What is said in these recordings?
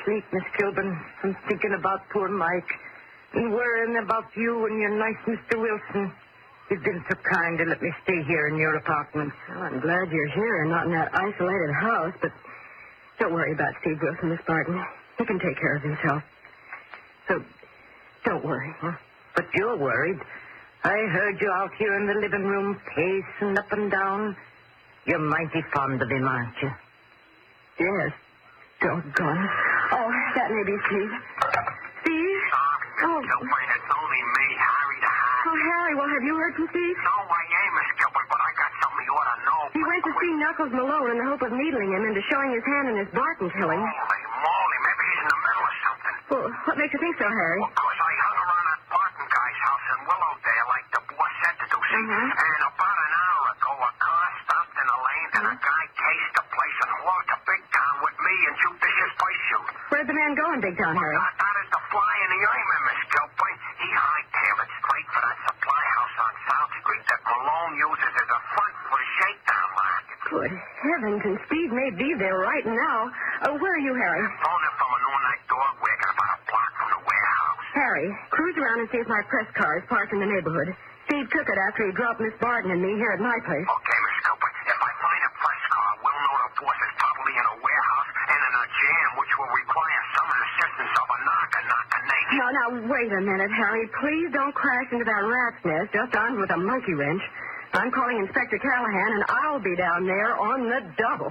sleep, Miss Kilburn. I'm thinking about poor Mike and worrying about you and your nice Mr. Wilson. You've been so kind to let me stay here in your apartment. Well, I'm glad you're here and not in that isolated house, but don't worry about Steve Wilson, Miss Barton. He can take care of himself. So, don't worry. Huh? But you're worried. I heard you out here in the living room pacing up and down. You're mighty fond of him, aren't you? Yes. Doggone. Oh, that may be Steve. Steve? Oh, Gilbert, it's only me, Harry the Hat. Oh, Harry, well, have you heard from Steve? No, I ain't, Miss Gilbert, but I got something you ought to know. He went to see Knuckles Malone in the hope of needling him into showing his hand in his Barton killing. Holy moly, maybe he's in the middle of something. Well, what makes you think so, Harry? Well, 'cause I hung around that Barton guy's house in Willowdale like the boss said to do, see? And about an hour ago, a car stopped in a lane, and a guy cased the place and walked to Big Town with me and shoot this his place shoot. Where'd the man go in Big Town, Harry? That is the fly in the ointment, Miss Gilbert. He hightailed it straight for that supply house on South Street that Malone uses as a front for the shakedown market. Good heavens, and Steve may be there right now. Where are you, Harry? Phoned him from an all-night dog wagon about a block from the warehouse. Harry, cruise around and see if my press car is parked in the neighborhood. Steve took it after he dropped Miss Barton and me here at my place. Okay, Miss Gilbert. If I find a press car, we'll know the boss is probably in a warehouse and in a jam, which will require some assistance of a knocker naked. Now, wait a minute, Harry. Please don't crash into that rat's nest just armed with a monkey wrench. I'm calling Inspector Callahan, and I'll be down there on the double.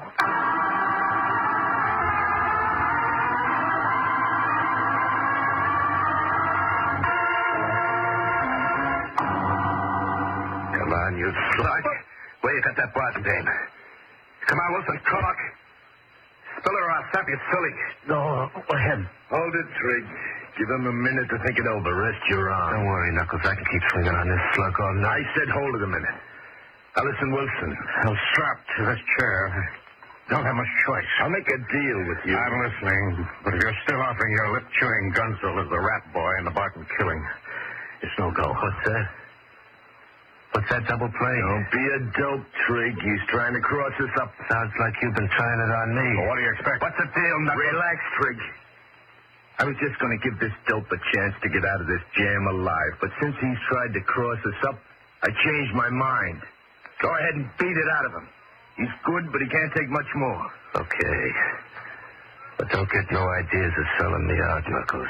Come on, you slug. Where you got that Barton dame? Come on, Wilson, talk. Spill her or I'll slap you silly. No, go ahead. Hold it, Trigg. Give him a minute to think it over. Rest your arm. Don't worry, Knuckles. I can keep swinging on this slug all night. I said hold it a minute. Now listen, Wilson. I'm strapped to this chair. Don't have much choice. I'll make a deal with you. I'm listening, but if you're still offering your lip-chewing gunzel as the rat boy in the Barton killing, it's no go. What's that? What's that double play? Don't be a dope, Trigg. He's trying to cross us up. Sounds like you've been trying it on me. Well, what do you expect? What's the deal, Knuckles? Relax, Trigg. I was just going to give this dope a chance to get out of this jam alive, but since he's tried to cross us up, I changed my mind. Go ahead and beat it out of him. He's good, but he can't take much more. Okay. But don't get no ideas of selling me out, Knuckles.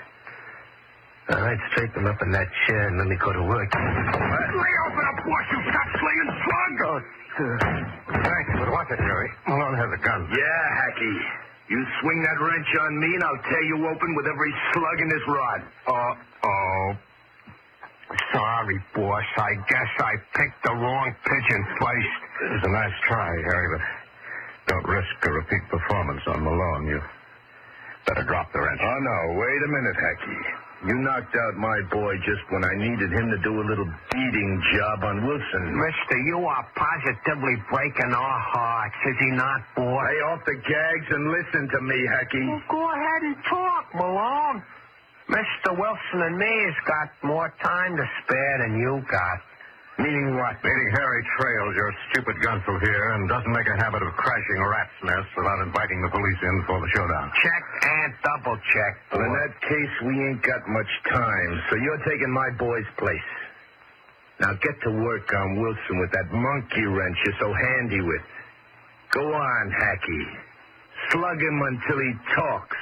All right, straighten him up in that chair and let me go to work. Lay off the boss, you stop slinging slug! Thanks, but watch it, Harry. Malone has a gun. Yeah, Hacky. You swing that wrench on me and I'll tear you open with every slug in this rod. Uh-oh. Sorry, boss. I guess I picked the wrong pigeon twice. It was a nice try, Harry, but don't risk a repeat performance on Malone. You better drop the wrench. Oh, no. Wait a minute, Hacky. You knocked out my boy just when I needed him to do a little beating job on Wilson. Mister, you are positively breaking our hearts, is he not, boy? Lay off the gags and listen to me, Hacky. Well, go ahead and talk, Malone. Mr. Wilson and me has got more time to spare than you got. Meaning what? Meaning Harry trails your stupid gunsel here and doesn't make a habit of crashing a rat's nest without inviting the police in for the showdown. Check and double check. Well, in that case, we ain't got much time, so you're taking my boy's place. Now get to work on Wilson with that monkey wrench you're so handy with. Go on, Hacky. Slug him until he talks.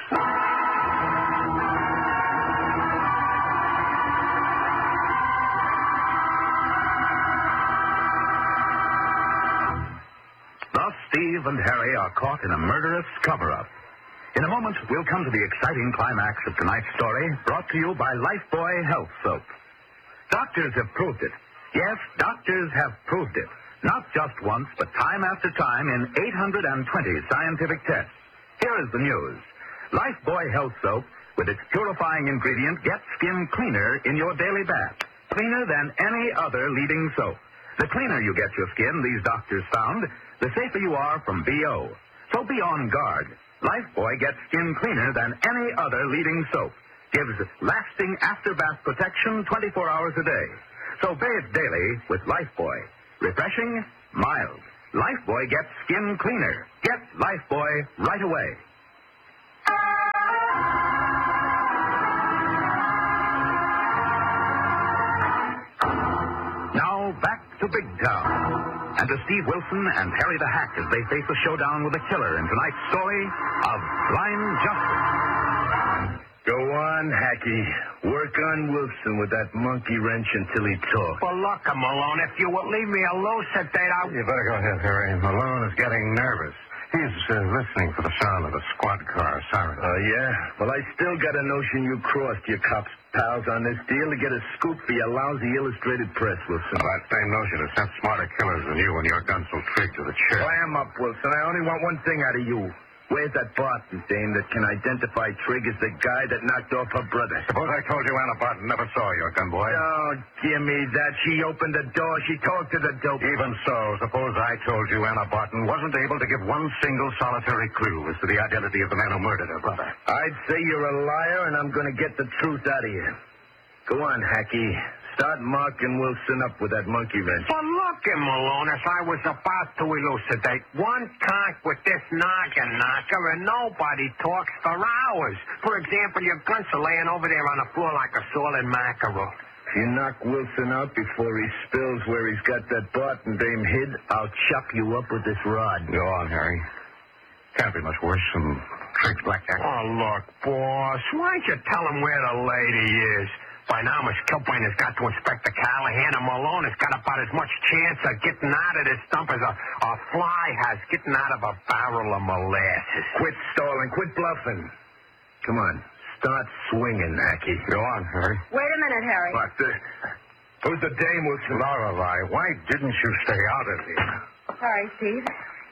Thus, Steve and Harry are caught in a murderous cover-up. In a moment, we'll come to the exciting climax of tonight's story, brought to you by Lifebuoy Health Soap. Doctors have proved it. Yes, doctors have proved it. Not just once, but time after time in 820 scientific tests. Here is the news. Lifebuoy Health Soap, with its purifying ingredient, gets skin cleaner in your daily bath. Cleaner than any other leading soap. The cleaner you get your skin, these doctors found, the safer you are from BO. So be on guard. Lifebuoy gets skin cleaner than any other leading soap. Gives lasting after-bath protection 24 hours a day. So bathe daily with Lifebuoy. Refreshing, mild. Lifebuoy gets skin cleaner. Get Lifebuoy right away. big town. And to Steve Wilson and Harry the Hack as they face a showdown with a killer in tonight's story of Blind Justice. Go on, Hacky. Work on Wilson with that monkey wrench until he talks. Well, look, Malone, if you would leave me elucidate, I'll... You better go ahead, Harry. Malone is getting nervous. He's listening for the sound of the squad car siren. Oh, yeah? Well, I still got a notion you crossed your cops' pals on this deal to get a scoop for your lousy illustrated press, Wilson. Well, that same notion has sent smarter killers than you and your guns will trig to the chair. Clam up, Wilson. I only want one thing out of you. Where's that Barton dame that can identify Trigg as the guy that knocked off her brother? Suppose I told you Anna Barton never saw your gun, boy. Don't give me that. She opened the door. She talked to the dope. Even so, suppose I told you Anna Barton wasn't able to give one single solitary clue as to the identity of the man who murdered her brother. I'd say you're a liar, and I'm going to get the truth out of you. Go on, Hacky. Start marking Wilson up with that monkey wrench. Well, look, Malone, as I was about to elucidate, one conk with this noggin knocker and nobody talks for hours. For example, your guns are laying over there on the floor like a salted mackerel. If you knock Wilson out before he spills where he's got that Barton dame hid, I'll chop you up with this rod. Go on, Harry. Can't be much worse than Trigg's blackjack. Oh, look, boss, why don't you tell him where the lady is? By now, Miss Kilbrain has got to Inspector Callahan, and Malone has got about as much chance of getting out of this dump as a fly has getting out of a barrel of molasses. Quit stalling. Quit bluffing. Come on. Start swinging, Hacky. Go on, Harry. Wait a minute, Harry. What? Who's the dame, Wilson? Lorelei, why didn't you stay out of here? Sorry, Steve.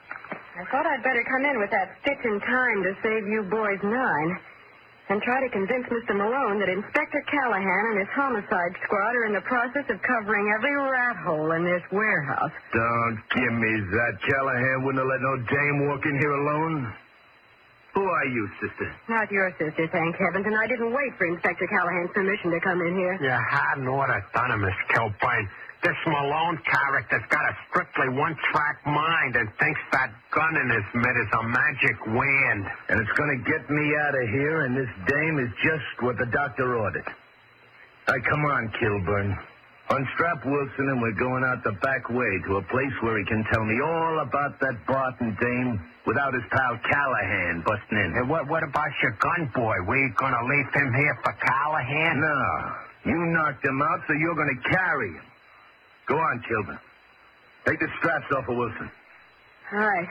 I thought I'd better come in with that stitch in time to save you boys 9. And try to convince Mr. Malone that Inspector Callahan and his homicide squad are in the process of covering every rat hole in this warehouse. Don't give me that. Callahan wouldn't have let no dame walk in here alone. Who are you, sister? Not your sister, thank heavens, and I didn't wait for Inspector Callahan's permission to come in here. You hadn't ought to done it, Miss Kilbrain. This Malone character's got a strictly one-track mind and thinks that gun in his mitt is a magic wand. And it's going to get me out of here, and this dame is just what the doctor ordered. Now, come on, Kilburn. Unstrap Wilson, and we're going out the back way to a place where he can tell me all about that Barton dame without his pal Callahan busting in. Hey, what about your gun, boy? We going to leave him here for Callahan? No. You knocked him out, so you're going to carry him. Go on, Kilburn. Take the straps off of Wilson. All right.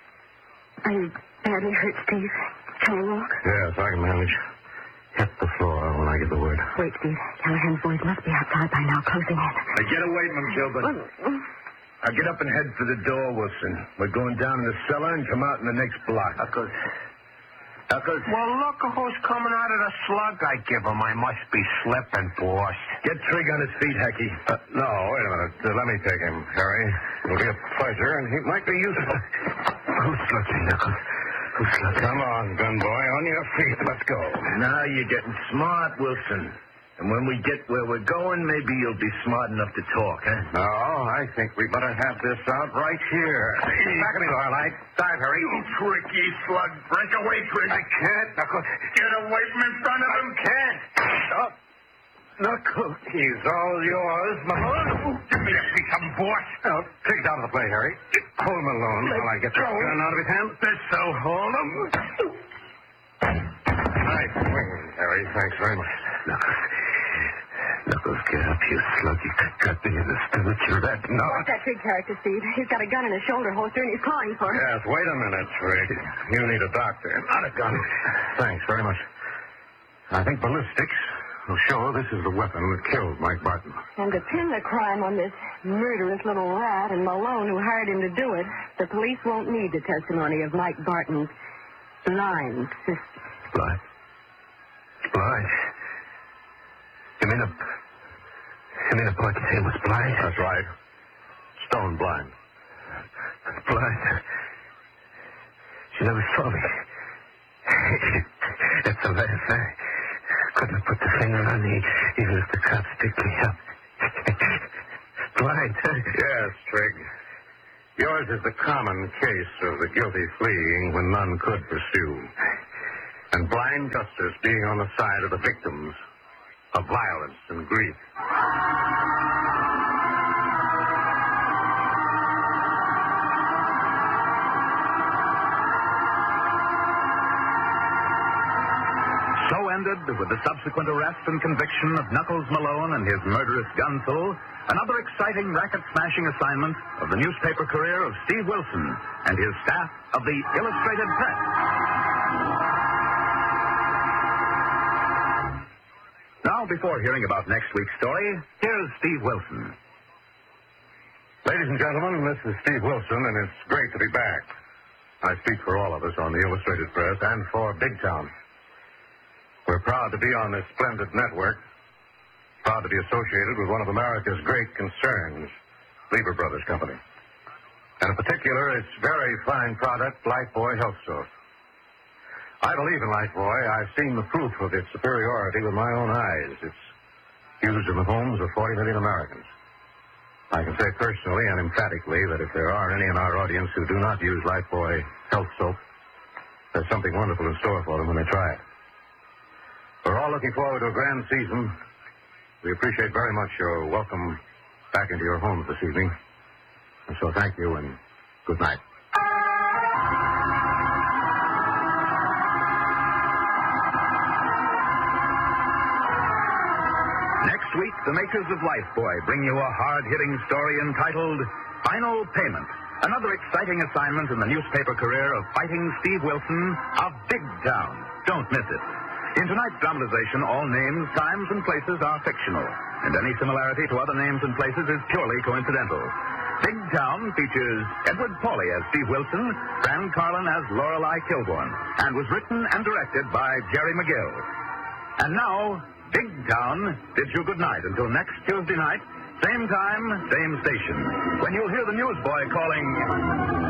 Are you badly hurt, Steve? Can you walk? Yes, I can manage. Hit the floor when I give the word. Wait, Steve. Callahan's boys must be outside by now, closing in. Now get away from him, Kilburn. Now get up and head for the door, Wilson. We're going down in the cellar and come out in the next block. Uckles. Well, look who's coming out of the slug I give him. I must be slipping, boss. Get Trigg on his feet, Hacky. No, wait a minute. Let me take him, Harry. It'll be a pleasure, and he might be useful. Who's looking, Knuckles? Who's looking? Come on, gun boy. On your feet. Let's go. Now you're getting smart, Wilson. And when we get where we're going, maybe you'll be smart enough to talk, huh? No, I think we better have this out right here. Back of me, Lorelei. Dive, Harry. You tricky slug. Break away, Trigg. I can't, Knuckles. Get away from in front of him. Can't. Stop. Knuckles. He's all yours, Malone. Give me a piece of him, boss. Now, Trigg's out of the play, Harry. Hold him alone while I get the gun out of his hand. This'll hold him. Nice swing, Harry. Thanks very much. Knuckles, get up, you slug. You got me in the stomach. You're that knock. What's that Trigg character, Steve? He's got a gun in his shoulder holster and he's calling for it. Yes, wait a minute, Trigg. You need a doctor, not a gun. Thanks very much. I think ballistics will show this is the weapon that killed Mike Barton. And to pin the crime on this murderous little rat and Malone who hired him to do it, the police won't need the testimony of Mike Barton's blind sister. Blind? Blind? You mean a Barton dame was blind? That's right. Stone blind. Blind? She never saw me. That's the last thing. Couldn't put the finger on me, even if the cops picked me up. Blind, huh? Yes, Trigg. Yours is the common case of the guilty fleeing when none could pursue. And blind justice being on the side of the victims of violence and grief. So ended, with the subsequent arrest and conviction of Knuckles Malone and his murderous gunful, another exciting racket-smashing assignment of the newspaper career of Steve Wilson and his staff of the Illustrated Press. Now, before hearing about next week's story, here's Steve Wilson. Ladies and gentlemen, this is Steve Wilson, and it's great to be back. I speak for all of us on the Illustrated Press and for Big Town. We're proud to be on this splendid network, proud to be associated with one of America's great concerns, Lever Brothers Company. And in particular, its very fine product, Lifebuoy Health Soap. I believe in Lifebuoy. I've seen the proof of its superiority with my own eyes. It's used in the homes of 40 million Americans. I can say personally and emphatically that if there are any in our audience who do not use Lifebuoy Health Soap, there's something wonderful in store for them when they try it. We're all looking forward to a grand season. We appreciate very much your welcome back into your homes this evening. And so thank you and good night. Next week, the makers of Lifebuoy bring you a hard-hitting story entitled Final Payment, another exciting assignment in the newspaper career of fighting Steve Wilson of Big Town. Don't miss it. In tonight's dramatization, all names, times, and places are fictional, and any similarity to other names and places is purely coincidental. Big Town features Edward Pauley as Steve Wilson, Fran Carlin as Lorelei Kilborn, and was written and directed by Jerry McGill. And now, Big Town bids you good night until next Tuesday night, same time, same station, when you'll hear the newsboy calling...